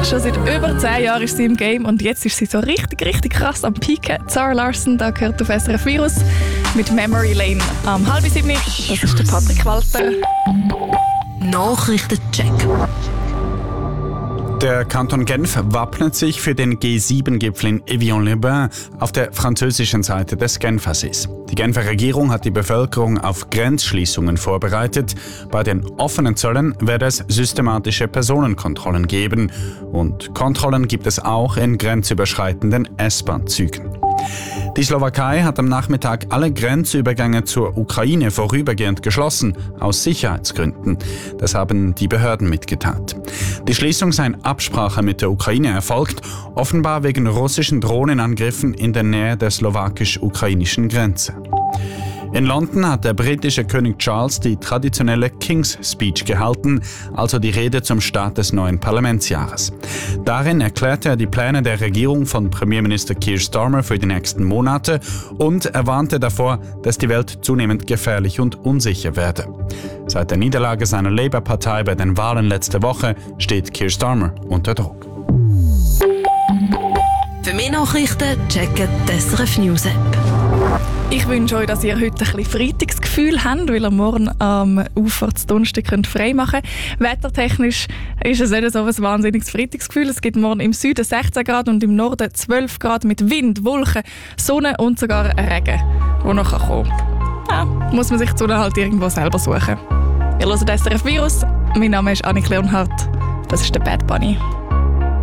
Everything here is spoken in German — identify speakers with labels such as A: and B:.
A: Schon seit über 10 Jahren ist sie im Game und jetzt ist sie so richtig krass am Piken. Zara Larsson, da gehört auf SRF Virus mit Memory Lane am 6:30. Das ist der Patrick Walter.
B: Nachrichtencheck.
C: Der Kanton Genf wappnet sich für den G7-Gipfel in Evian-les-Bains auf der französischen Seite des Genfersees. Die Genfer Regierung hat die Bevölkerung auf Grenzschließungen vorbereitet. Bei den offenen Zöllen werde es systematische Personenkontrollen geben. Und Kontrollen gibt es auch in grenzüberschreitenden S-Bahn-Zügen. Die Slowakei hat am Nachmittag alle Grenzübergänge zur Ukraine vorübergehend geschlossen, aus Sicherheitsgründen. Das haben die Behörden mitgeteilt. Die Schließung sei in Absprache mit der Ukraine erfolgt, offenbar wegen russischen Drohnenangriffen in der Nähe der slowakisch-ukrainischen Grenze. In London hat der britische König Charles die traditionelle King's Speech gehalten, also die Rede zum Start des neuen Parlamentsjahres. Darin erklärte er die Pläne der Regierung von Premierminister Keir Starmer für die nächsten Monate und er warnte davor, dass die Welt zunehmend gefährlich und unsicher werde. Seit der Niederlage seiner Labour-Partei bei den Wahlen letzte Woche steht Keir Starmer unter Druck.
B: Für mehr Nachrichten checken die SRF News App.
A: Ich wünsche euch, dass ihr heute ein bisschen Freitagsgefühl habt, weil ihr morgen am Ufer zu Donnerstag frei machen könnt. Wettertechnisch ist es nicht so ein wahnsinniges Freitagsgefühl. Es gibt morgen im Süden 16 Grad und im Norden 12 Grad mit Wind, Wolken, Sonne und sogar Regen, der noch kommen kann. Ja, muss man sich die Sonne halt irgendwo selber suchen. Ihr hört SRF Virus. Mein Name ist Annik Leonhardt. Das ist der Bad Bunny.